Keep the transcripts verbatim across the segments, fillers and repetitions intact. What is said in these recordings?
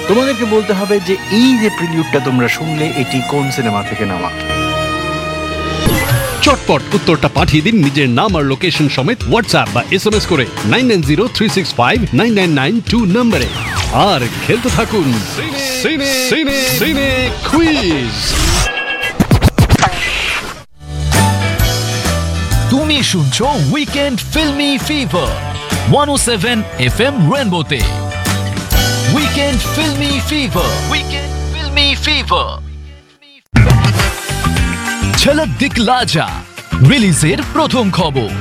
তোমাদেরকে বলতে হবে যে এই যে প্রিলিউডটা তোমরা শুনলে এটি কোন সিনেমা থেকে নেওয়া। চটপট উত্তরটা পাঠিয়ে দিন নিজের নাম আর লোকেশন সমেত হোয়াটসঅ্যাপ বা এসএমএস করে nine nine zero three six five nine nine nine two নম্বরে। আর খেলতে থাকুন সিনে সিনে সিনে কুইজ। তুমি শুনছো উইকেন্ড ফিল্মি ফিভার ওয়ান ও seven F M রেনবোতে। Weekend filmi fever, weekend filmi fever. ঝলক দিখলা যা রিলিজের প্রথম খবর।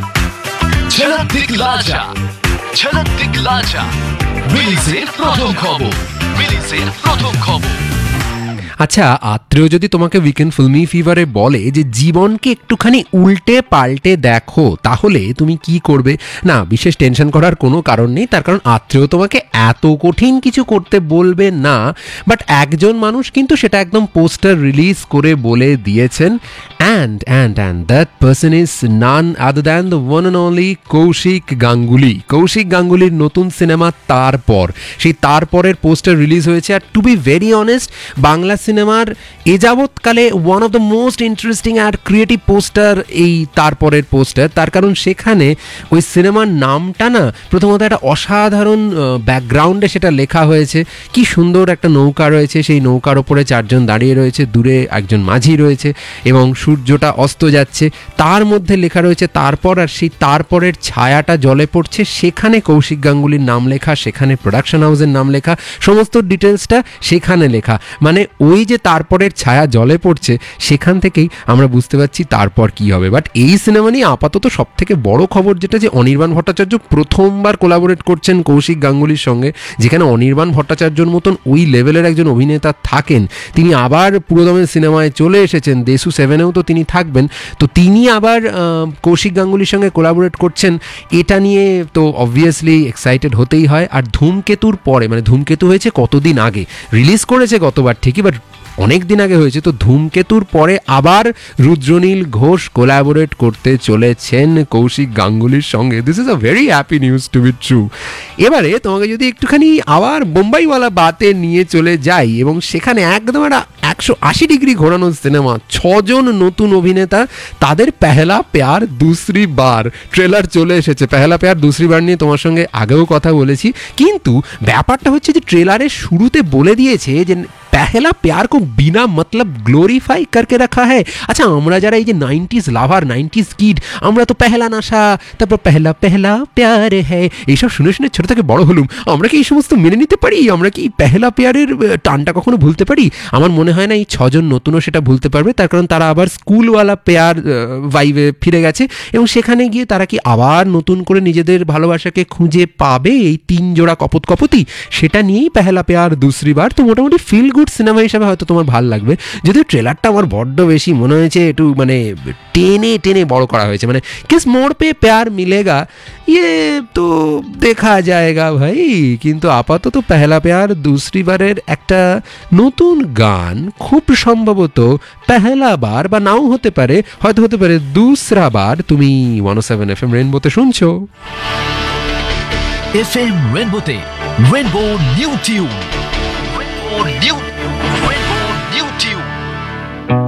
ঝলক দিখলা যা, ঝলক দিখলা যা রিলিজের প্রথম খবর, রিলিজের প্রথম খবর। আচ্ছা, আত্রেয় যদি তোমাকে উইকেন্ড ফিল্মি ফিভারে বলে যে জীবনকে একটুখানি উল্টে পাল্টে দেখো, তাহলে তুমি কি করবে? না, বিশেষ টেনশন করার কোনো কারণ নেই, তার কারণ আত্রেয় তোমাকে এত কঠিন কিছু করতে বলবে না। বাট একজন মানুষ কিন্তু সেটা একদম পোস্টার রিলিজ করে বলে দিয়েছেন, and and and that person is none other than the one and only Kaushik Ganguly. Kaushik গাঙ্গুলির নতুন সিনেমা তারপর, সেই তারপরের পোস্টার রিলিজ হয়েছে। আর two be very honest, Bangla সিনেমার এ যাবৎকালে one of the most interesting R creative poster এই তারপরের পোস্টার। তার কারণ সেখানে ওই সিনেমার নামটা না প্রথমত একটা অসাধারণ ব্যাকগ্রাউন্ডে সেটা লেখা হয়েছে। কি সুন্দর একটা নৌকা রয়েছে, সেই নৌকার ওপরে চারজন দাঁড়িয়ে রয়েছে, দূরে একজন মাঝি রয়েছে এবং সূর্যটা অস্ত যাচ্ছে, তার মধ্যে লেখা রয়েছে তারপর। আর সেই তারপরের ছায়াটা জলে পড়ছে, সেখানে কৌশিক গাঙ্গুলির নাম লেখা, সেখানে প্রোডাকশন হাউসের নাম লেখা, সমস্ত ডিটেলসটা সেখানে লেখা। মানে ওই যে তারপরের ছায়া জলে পড়ছে, সেখান থেকেই আমরা বুঝতে পারছি তারপর কি হবে। বাট এই সিনেমা নিয়ে আপাতত সব থেকে বড় খবর যেটা, যে অনির্বাণ ভট্টাচার্য প্রথমবার কোলাবোরেট করছেন কৌশিক গাঙ্গুলির সঙ্গে। যেখানে অনির্বাণ ভট্টাচার্যর মতন ওই লেভেলের একজন অভিনেতা থাকেন, তিনি আবার পুরোদমের সিনেমায় চলে এসেছেন, দেশু সেভেনেও তো তিনি থাকবেন, তো তিনি আবার কৌশিক গাঙ্গুলির সঙ্গে কোলাবোরেট করছেন, এটা নিয়ে তো অবভিয়াসলি এক্সাইটেড হতেই হয়। আর ধূমকেতুর পরে, মানে ধূমকেতু হয়েছে কতদিন আগে, রিলিজ করেছে গতবার ঠিকই, বাট অনেক দিন আগে হয়েছে, তো ধূমকেতুর পরে আবার রুদ্রনীল ঘোষ কোলাবোরেট করতে চলেছেন কৌশিক গাঙ্গুলির সঙ্গে। This is a very happy news two be true. এবারে তোমাকে যদি একটুখানি আবার বোম্বাইওয়ালা বাতে নিয়ে চলে যাই, এবং সেখানে একদম একটা একশো আশি ডিগ্রি ঘোরানো সিনেমা, ছজন নতুন অভিনেতা, তাদের পেহলা প্যার দুসরি বার ট্রেলার চলে এসেছে। পেহলা প্যার দুসরি বার নিয়ে তোমার সঙ্গে আগেও কথা বলেছি, কিন্তু ব্যাপারটা হচ্ছে যে ট্রেলারের শুরুতে বলে দিয়েছে যে पहला प्यार को बिना मतलब ग्लोरीफाई करके रखा है। আচ্ছা, আমরা যারা এই যে নাইনটিজ লাভার, নাইনটিজ কিড, আমরা তো পেহলা নাশা, তারপর পেহলা পেহলা প্যার হ্যাঁ, এইসব শুনে শুনে ছোটো থেকে বড় হলুম। আমরা কি এই সমস্ত মেনে নিতে পারি? আমরা কি পেহলা প্যারের টানটা কখনো ভুলতে পারি? আমার মনে হয় না এই ছজন নতুনও সেটা ভুলতে পারবে, তার কারণ তারা আবার স্কুলওয়ালা প্যার ভাইবে ফিরে গেছে, এবং সেখানে গিয়ে তারা কি আবার নতুন করে নিজেদের ভালোবাসাকে খুঁজে পাবে, এই তিন জোড়া কপত কপতি, সেটা নিয়েই পেহলা প্যার দুসরি বার। তো মোটামুটি ফিল গুড সিনেমা হিসাবে হয়তো তোমার ভালো লাগবে, যদিও ট্রেলারটা আমার বড্ড বেশি মনে হয়েছে একটু মানে টেনে টেনে বড় করা হয়েছে। মানে কিস মোড় পে প্যার মিলেগা ইয়ে তো দেখা যায়গা ভাই, কিন্তু আপাতত পেহলা প্যার দুসরি বারের একটা নতুন গান, খুব সম্ভবত পেহলা বার বা নাও হতে পারে, হয়তো হতে পারে দুসরা বার, তুমি ওয়ান ও সেভেন এফ এম রেনবোতে শুনছো। F M রেনবোতে rainbow new tune, rainbow new